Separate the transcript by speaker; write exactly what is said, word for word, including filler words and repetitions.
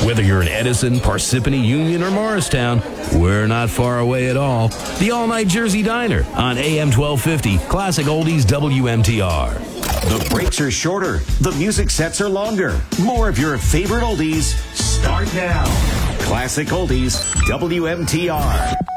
Speaker 1: Whether you're in Edison, Parsippany, Union, or Morristown, we're not far away at all. The All Night Jersey Diner on A M twelve fifty, Classic Oldies W M T R.
Speaker 2: The breaks are shorter. The music sets are longer. More of your favorite oldies start now. Classic Oldies W M T R.